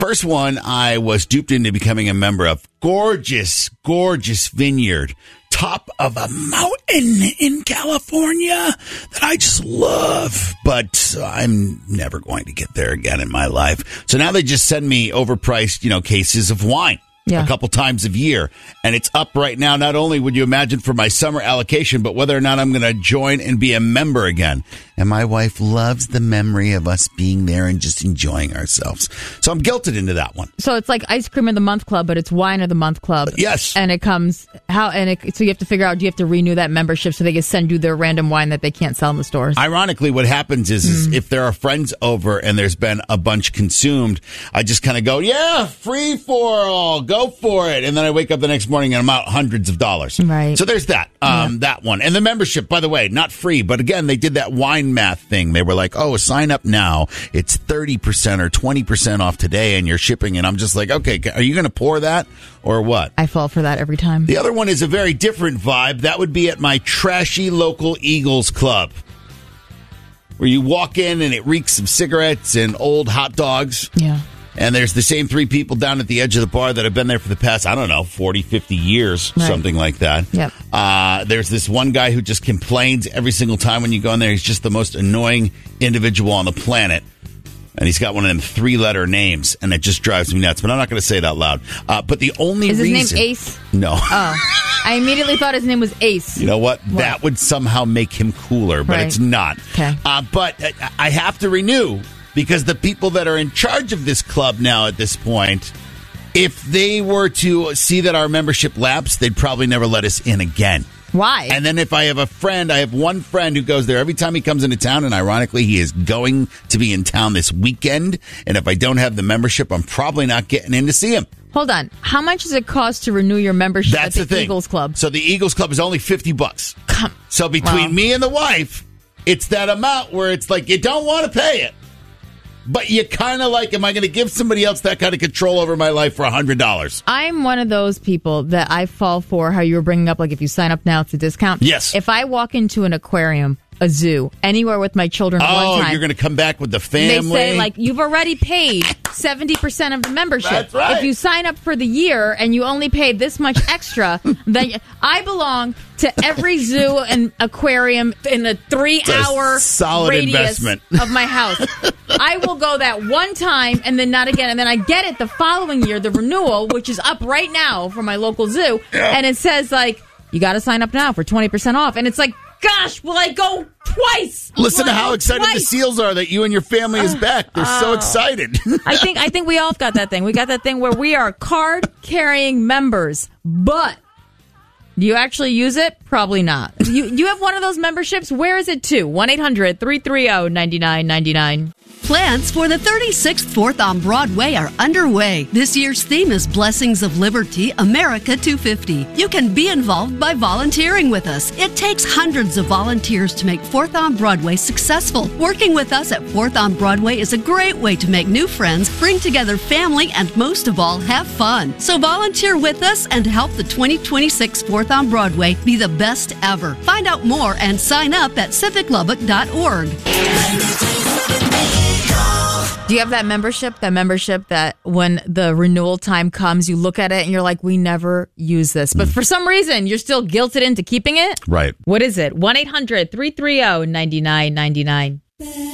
First one, I was duped into becoming a member of. Gorgeous, gorgeous vineyard. Top of a mountain in California that I just love. But I'm never going to get there again in my life. So now they just send me overpriced, cases of wine. A couple times a year. And it's up right now. Not only would you imagine for my summer allocation, but whether or not I'm going to join and be a member again. And my wife loves the memory of us being there and just enjoying ourselves. So I'm guilted into that one. So it's like Ice Cream of the Month Club, but it's Wine of the Month Club. Yes. And it comes, so you have to figure out, do you have to renew that membership so they can send you their random wine that they can't sell in the stores? Ironically, what happens is if there are friends over and there's been a bunch consumed, I just kind of go, yeah, free for all, go for it. And then I wake up the next morning and I'm out hundreds of dollars. Right. So there's that, that one. And the membership, by the way, not free, but again, they did that wine math thing. They were like, oh, sign up now. It's 30% or 20% off today and you're shipping. And I'm just like, okay, are you going to pour that or what? I fall for that every time. The other one is a very different vibe. That would be at my trashy local Eagles Club, where you walk in and it reeks of cigarettes and old hot dogs. Yeah. And there's the same three people down at the edge of the bar that have been there for the past, 40, 50 years, something like that. Yep. There's this one guy who just complains every single time when you go in there. He's just the most annoying individual on the planet. And he's got one of them 3-letter names, and it just drives me nuts. But I'm not going to say it out loud. But the only reason... Is his name Ace? No. Oh. I immediately thought his name was Ace. You know what? That would somehow make him cooler, but it's not. Okay. But I have to renew... Because the people that are in charge of this club now at this point, if they were to see that our membership lapsed, they'd probably never let us in again. Why? And then if I have one friend who goes there every time he comes into town, and ironically, he is going to be in town this weekend. And if I don't have the membership, I'm probably not getting in to see him. Hold on. How much does it cost to renew your membership at the Eagles Club? So the Eagles Club is only $50. So between me and the wife, it's that amount where it's like you don't want to pay it. But you kind of like, am I going to give somebody else that kind of control over my life for $100? I'm one of those people that I fall for how you were bringing up, like if you sign up now, it's a discount. Yes. If I walk into an aquarium, a zoo, anywhere with my children at one time. You're going to come back with the family? They say, you've already paid 70% of the membership. That's right. If you sign up for the year and you only paid this much extra, then I belong to every zoo and aquarium in the 3-hour radius investment of my house. I will go that one time and then not again. And then I get it the following year, the renewal, which is up right now for my local zoo. Yeah. And it says, you got to sign up now for 20% off. And it's like, gosh, will I go twice? Listen to how excited the seals are that you and your family is back. They're so excited. I think we all got that thing. We got that thing where we are card-carrying members. But do you actually use it? Probably not. You have one of those memberships? Where is it to? 1-800-330-9999. Plans for the 36th 4th on Broadway are underway. This year's theme is Blessings of Liberty, America 250. You can be involved by volunteering with us. It takes hundreds of volunteers to make 4th on Broadway successful. Working with us at 4th on Broadway is a great way to make new friends, bring together family, and most of all, have fun. So volunteer with us and help the 2026 4th on Broadway be the best ever. Find out more and sign up at civiclubbock.org. Do you have that membership that when the renewal time comes, you look at it and you're like, we never use this. But for some reason, you're still guilted into keeping it? Right. What is it? 1-800-330-9999.